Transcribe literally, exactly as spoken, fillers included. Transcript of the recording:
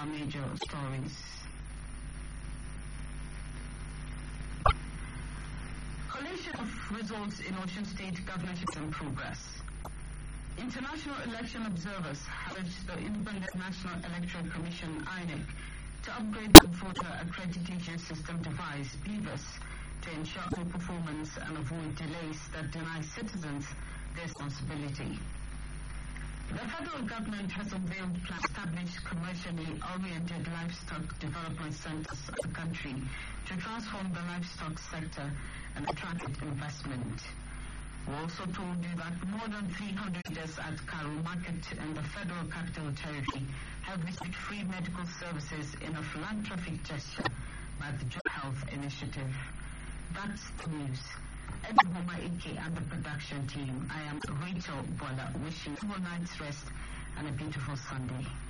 major stories. Collation of results in Osun State governorship in progress. International election observers have urged the Independent National Electoral Commission (I N E C) to upgrade the voter accreditation system device (B V A S) to ensure full performance and avoid delays that deny citizens their responsibility. The federal government has unveiled plans to establish commercially oriented livestock development centers of the country to transform the livestock sector and attract investment. We also told you that more than three hundred leaders at Karu Market in the Federal Capital Territory have received free medical services in a philanthropic gesture by the Joint Health Initiative. That's the news. Edwoma Ike and the production team. I am Rachel Bola, wishing you a night's rest and a beautiful Sunday.